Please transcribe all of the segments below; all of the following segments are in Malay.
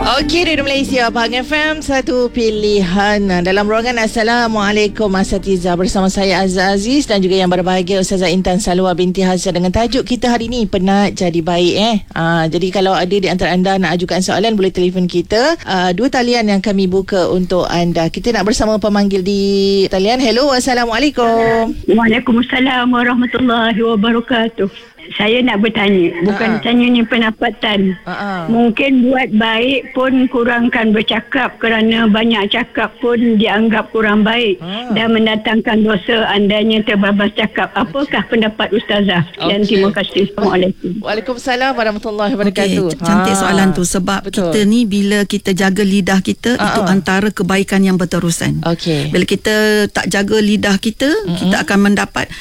Okey, Radio Malaysia, Pahang FM, satu pilihan dalam ruangan. Assalamualaikum Asatiza, bersama saya Azza Aziz dan juga yang berbahagia Ustazah Intan Salwa binti Hazza, dengan tajuk kita hari ini, penat jadi baik. Jadi kalau ada di antara anda nak ajukan soalan, boleh telefon kita. Dua talian yang kami buka untuk anda. Kita nak bersama pemanggil di talian. Hello, Assalamualaikum. Waalaikumsalam warahmatullahi wabarakatuh. Saya nak bertanya, bukan tanya ni pendapatan. Mungkin buat baik pun kurangkan bercakap, kerana banyak cakap pun dianggap kurang baik dan mendatangkan dosa andainya terbabas cakap. Apakah pendapat Ustazah? Dan terima kasih. Assalamualaikum. Waalaikumsalam warahmatullahi wabarakatuh. Cantik soalan tu, sebab betul. Kita ni bila kita jaga lidah kita, itu antara kebaikan yang berterusan. Bila kita tak jaga lidah kita, kita akan mendapat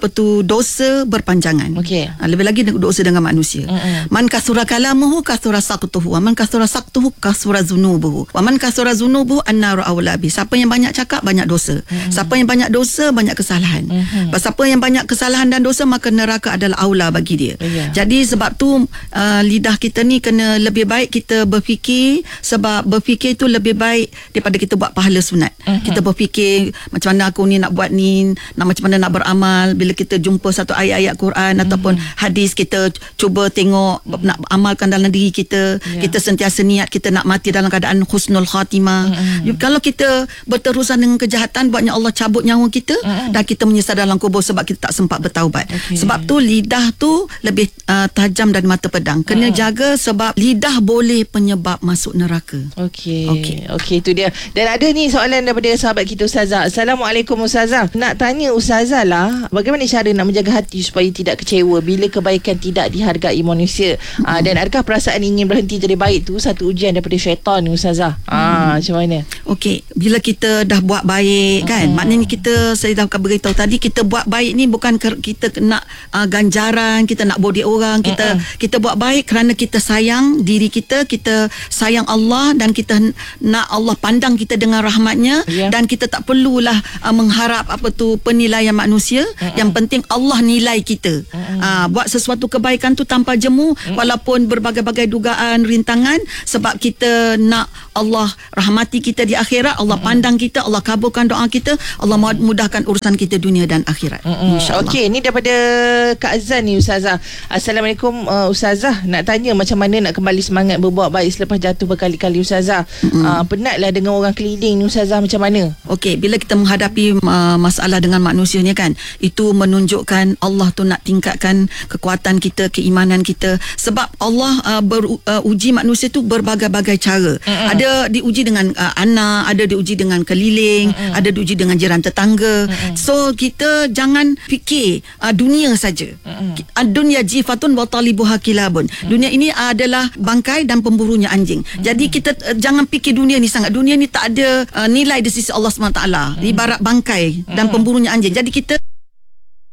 dosa berpanjangan. Lebih lagi dosa dengan manusia. Man kasura kalamuhu kasura saqtuhu, wa man kasura saqtuhu kasura zunubuhu, wa man kasura zunubuhu an-naru awla bi. Siapa yang banyak cakap, banyak dosa. Siapa yang banyak dosa, banyak kesalahan. Siapa yang banyak kesalahan dan dosa, maka neraka adalah aula bagi dia. Jadi sebab tu lidah kita ni kena lebih baik kita berfikir, sebab berfikir tu lebih baik daripada kita buat pahala sunat. Kita berfikir macam mana aku ni nak buat ni, macam mana nak beramal. Bila kita jumpa satu ayat-ayat Quran ataupun hadis, kita cuba tengok, nak amalkan dalam diri kita. Kita sentiasa niat kita nak mati dalam keadaan husnul khatimah. Kalau kita berterusan dengan kejahatan, buatnya Allah cabut nyawa kita dan kita menyesal dalam kubur sebab kita tak sempat bertaubat. Sebab tu lidah tu lebih tajam dari mata pedang. Kena jaga, sebab lidah boleh penyebab masuk neraka. Okey, itu dia. Dan ada ni soalan daripada sahabat kita, Ustazah. Assalamualaikum Ustazah. Nak tanya Ustazah lah, bagaimana cara nak menjaga hati supaya tidak kecewa bila kebaikan tidak dihargai manusia? Dan adakah perasaan ingin berhenti jadi baik tu satu ujian daripada syaitan ni, Ustazah? Macam mana? Okey, bila kita dah buat baik kan, maknanya saya dah beritahu tadi, kita buat baik ni bukan kita nak ganjaran, kita nak bodi orang. Kita buat baik kerana kita sayang diri kita, kita sayang Allah, dan kita nak Allah pandang kita dengan rahmatnya. Dan kita tak perlulah mengharap penilaian manusia. Yang penting Allah nilai kita. Buat sesuatu kebaikan tu tanpa jemu, walaupun berbagai-bagai dugaan, rintangan, sebab kita nak Allah rahmati kita di akhirat, Allah pandang kita, Allah kabulkan doa kita, Allah mudahkan urusan kita dunia dan akhirat, insya-Allah. Okey, ni daripada Kak Azan ni, Ustazah. Assalamualaikum Ustazah, nak tanya macam mana nak kembali semangat berbuat baik selepas jatuh berkali-kali, Ustazah. Penatlah dengan orang keliling ni, Ustazah, macam mana? Okey, bila kita menghadapi masalah dengan manusia ni kan, itu menunjukkan Allah tu nak tingkatkan kekuatan kita, keimanan kita. Sebab Allah uji manusia tu berbagai-bagai cara. Ada diuji dengan anak, ada diuji dengan keliling, ada diuji dengan jiran tetangga. So kita jangan fikir dunia saja. Dunia jifatun wa talibuha kilabun. Dunia ini adalah bangkai dan pemburunya anjing. Jadi kita jangan fikir dunia ni sangat. Dunia ni tak ada nilai di sisi Allah SWT. Ibarat bangkai dan pemburunya anjing. Jadi kita